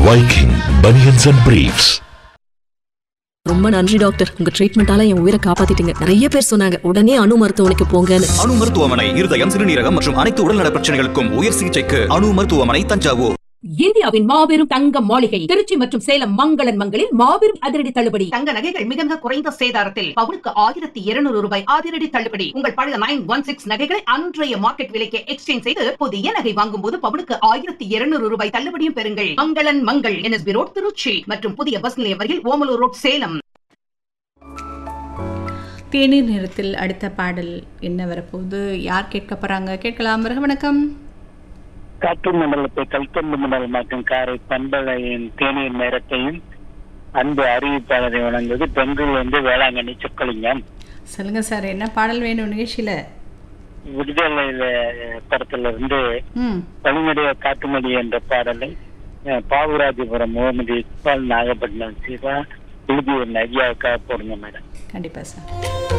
Viking Bunions and Briefs. ரொம்ப நன்றி doctor, உங்க ட்ரீட்மெண்டால என் உயிரை காப்பாத்திட்டீங்க. நிறைய பேர் சொன்னாங்க உடனே அணு மருத்துவமனைக்கு போங்கன்னு. அணு மருத்துவமனை இருதயம், சிறுநீரகம் மற்றும் அனைத்து உடல்நல பிரச்சனைகளுக்கும் உயர் சிகிச்சைக்கு அணு மருத்துவமனை, தஞ்சாவூர். இந்தியாவின் மாபெரும் தங்க மாளிகை திருச்சி மற்றும் சேலம் மங்களன் மங்களில் மாபெரும் அதிரடி தள்ளுபடி. தங்க நகைகள் மிக மிக குறைந்த சேதாரத்தில் பவுனுக்கு 1200 ரூபாய் அதிரடி தள்ளுபடி. உங்கள் பழைய 916 நகைகளை அன்றைய மார்க்கெட் விலைக்கு எக்ஸ்சேஞ்ச் செய்து புதிய நகை வாங்கும் போது பவுனுக்கு 1200 ரூபாய் தள்ளுபடியும் பெறுங்கள். மங்களன் மங்கள், NSB ரோட், திருச்சி மற்றும் புதிய பஸ் நிலையம் அருகில் ஓமலூர் ரோட், சேலம். தேநீர் நேரத்தில் அடுத்த பாடல் என்ன வரப்போகுது, யார் கேட்க போறாங்க கேட்கலாம். வணக்கம். காற்று மண்டலத்தை கல்கண்டு மண்டலமாக்கும் காரை பண்பலையின் தேநீர் நேரத்தையும் அன்பு அறிவிப்பாளரை வழங்குவது பெங்களூர் வேளாங்கண்ணி சொக்கலிங்கம். சொல்லுங்க சார், என்ன பாடல் வேணும் நிகழ்ச்சியில? விடுதலையில படத்துல இருந்து பனிமடிய காட்டுமடி என்ற பாடலை பாபுராஜபுரம் முகமது இக்பால் நாகப்பட்டினம் சிவா எழுதிய ஐயாவுக்காக போடுங்க மேடம். கண்டிப்பா சார்.